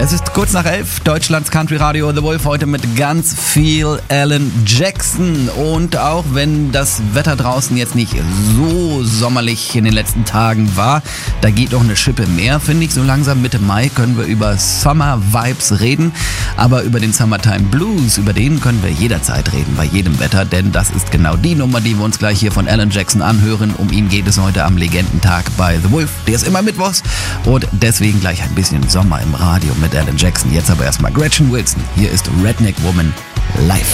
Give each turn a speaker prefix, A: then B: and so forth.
A: Es ist kurz nach 11, Deutschlands Country Radio The Wolf, heute mit ganz viel Alan Jackson. Und auch wenn das Wetter draußen jetzt nicht so sommerlich in den letzten Tagen war, da geht doch eine Schippe mehr, finde ich. So langsam Mitte Mai können wir über Summer Vibes reden, aber über den Summertime Blues, über den können wir jederzeit reden, bei jedem Wetter, denn das ist genau die Nummer, die wir uns gleich hier von Alan Jackson anhören. Um ihn geht es heute am Legendentag bei The Wolf. Der ist immer mittwochs und deswegen gleich ein bisschen Sommer im Radio mit Alan Jackson. Jetzt aber erstmal Gretchen Wilson. Hier ist Redneck Woman live.